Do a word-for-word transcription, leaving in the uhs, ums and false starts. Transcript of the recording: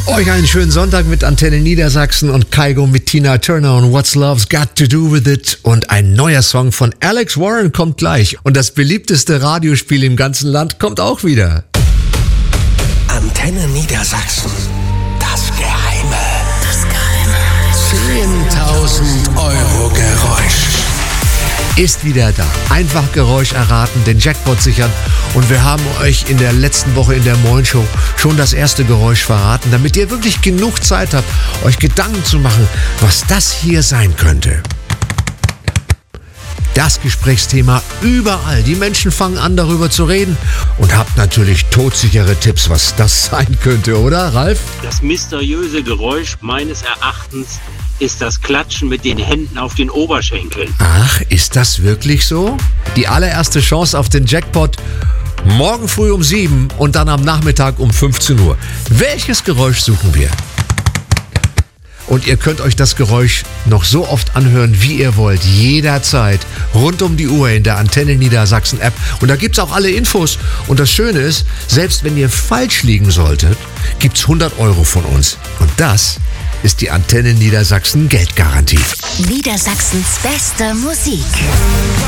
Euch einen schönen Sonntag mit Antenne Niedersachsen und Kygo mit Tina Turner und What's Love's Got to Do With It. Und ein neuer Song von Alex Warren kommt gleich. Und das beliebteste Radiospiel im ganzen Land kommt auch wieder. Antenne Niedersachsen. Das Geheime. Das Geheime. zehntausend Euro Geräusch. Ist wieder da. Einfach Geräusch erraten, den Jackpot sichern. Und wir haben euch in der letzten Woche in der Moin Show schon das erste Geräusch verraten, damit ihr wirklich genug Zeit habt, euch Gedanken zu machen, was das hier sein könnte. Das Gesprächsthema überall. Die Menschen fangen an, darüber zu reden und habt natürlich todsichere Tipps, was das sein könnte, oder, Ralf? Das mysteriöse Geräusch meines Erachtens ist das Klatschen mit den Händen auf den Oberschenkeln. Ach, ist das wirklich so? Die allererste Chance auf den Jackpot morgen früh um sieben und dann am Nachmittag um fünfzehn Uhr. Welches Geräusch suchen wir? Und ihr könnt euch das Geräusch noch so oft anhören, wie ihr wollt. Jederzeit. Rund um die Uhr in der Antenne Niedersachsen App. Und da gibt's auch alle Infos. Und das Schöne ist, selbst wenn ihr falsch liegen solltet, gibt's hundert Euro von uns. Und das ist die Antenne Niedersachsen Geldgarantie. Niedersachsens beste Musik.